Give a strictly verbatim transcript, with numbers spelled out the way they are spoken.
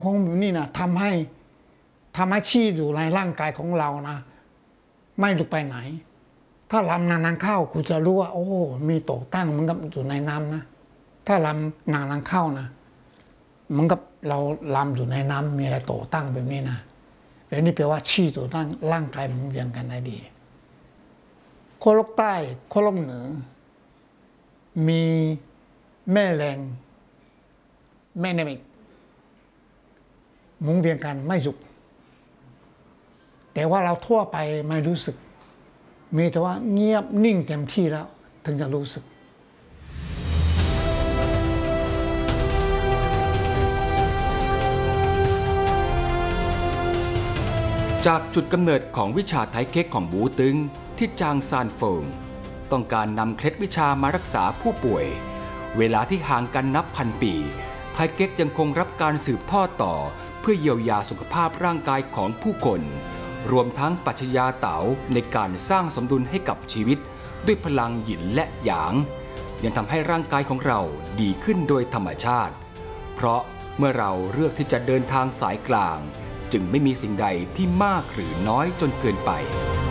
คงแบบนี้นะทำให้ทำให้ชีอยู่ในร่างกายของเรานะไม่หลุดไปไหนถ้าลำนานๆเข้าคุณจะรู้ว่าโอ้มีโตตั้งมันกับอยู่ในน้ำนะถ้าลำนานๆเข้านะมันกับเราลำอยู่ในน้ำมีอะไรโตตั้งแบบนี้นะแบบนี้แปลว่าชีตัวตั้งร่างกายมันเรียนกันได้ดีโคโลกใต้โคโลกเหนือมีแม่แรงแม่เนมิกหมุนเวียนกันไม่หยุดแต่ว่าเราทั่วไปไม่รู้สึกมีแต่ว่าเงียบนิ่งเต็มที่แล้วถึงจะรู้สึกจากจุดกำเนิดของวิชาไทเก๊กของบูตึงที่จางซานเฟิงต้องการนำเคล็ดวิชามารักษาผู้ป่วยเวลาที่ห่างกันนับพันปีไทเก๊กยังคงรับการสืบทอดต่อเพื่อเยียวยาสุขภาพร่างกายของผู้คนรวมทั้งปรัชญาเต๋าในการสร้างสมดุลให้กับชีวิตด้วยพลังหยินและหยางยังทำให้ร่างกายของเราดีขึ้นโดยธรรมชาติเพราะเมื่อเราเลือกที่จะเดินทางสายกลางจึงไม่มีสิ่งใดที่มากหรือน้อยจนเกินไป